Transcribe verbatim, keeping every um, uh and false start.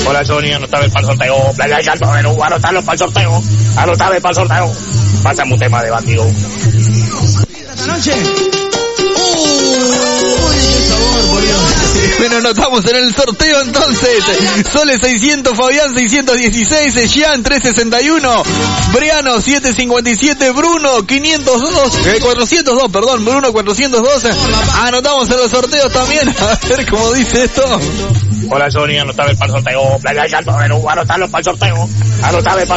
Hola, Sonia, anotame para el sorteo. Playa y Alto Menú, anotalo para el sorteo. Anotame para el sorteo. Pásame un tema de batido. Esta noche. Bueno, notamos en el sorteo entonces. Sole seiscientos, Fabián seiscientos dieciséis, Jean trescientos sesenta y uno, Briano setecientos cincuenta y siete, Bruno quinientos dos, eh, cuatrocientos dos, perdón, Bruno cuatrocientos doce. Anotamos en los sorteos también. A ver cómo dice esto. Hola, Sonia, anotame para el sorteo. Playa y Alto Menú, anotalo para el sorteo. Anotame para